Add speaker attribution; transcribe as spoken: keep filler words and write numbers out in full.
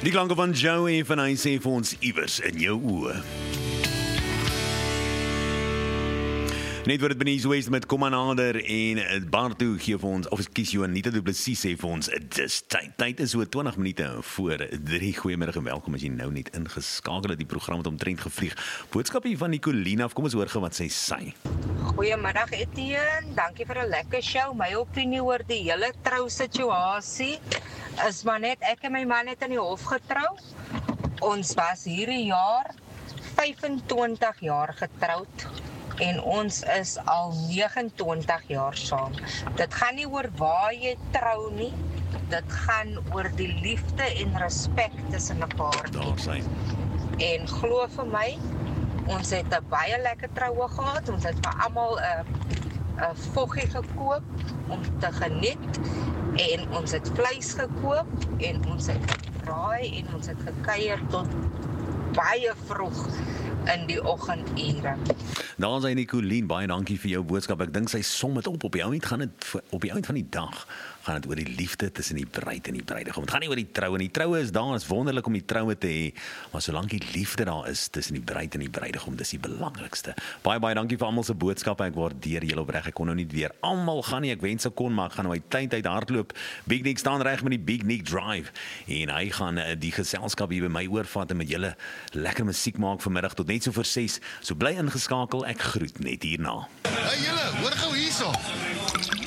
Speaker 1: Die klanke van Joey van hy sê vir ons iewers in jou oë. Net wat het benieuwd geweest met Kom maar nader en Bartu gee vir ons, of kies jou Anita Du Plessis sê vir ons, dis tyd. Tyd is so twintig minute voor drie. Goeiemiddag en welkom as jy nou net ingeskakel het. Die program het omtrent gevlieg. Boodskap hier van Nicolina, kom ons hoor gou wat sy sê.
Speaker 2: Goeiemiddag Etienne, dankie vir 'n lekker show. My opinie oor die hele trousituasie is maar net, ek en my man het in die hof getrou. Ons was hierdie jaar vyfentwintig jaar getroud. En ons is al negenentwintig jaar saam. Dit gaan nie oor waar jy trou nie. Dit gaan oor die liefde en respek tussen 'n paar.
Speaker 1: Daar sy.
Speaker 2: En glo vir my, ons het 'n baie lekker troue gehad. Ons het vir almal 'n 'n voggie gekoop om te geniet. En ons het vleis gekoop en ons het gebraai en ons het gekuier tot baie vroeg in die oggendure.
Speaker 1: Daar is hy Nicolien, baie dankie vir jou boodskap. Ek dink sy som het op op die ouend gaan dit op die ouend van die dag gaan dit oor die liefde tussen die bruid en die bruidegom. Dit gaan nie oor die troue nie. Die troue is daar, is wonderlik om die troue te hê, maar solank die liefde daar is tussen die bruid en die bruidegom, dis die belangrikste. Baie baie dankie vir almal se boodskappe. Ek waardeer julle opreg. Ek kon nou nie weer almal gaan nie. Ek wens ek kon, maar ek gaan nou uit tyd uit hardloop. Big Nick staan reg met die Big Nick Drive en hy gaan die geselskap hier by my oorvat en met julle lekker musiek maak vanmiddag tot net so vir ses. So bly ingeskakel. Ek groet net hierna.
Speaker 3: Hey julle, hoor gou hierso.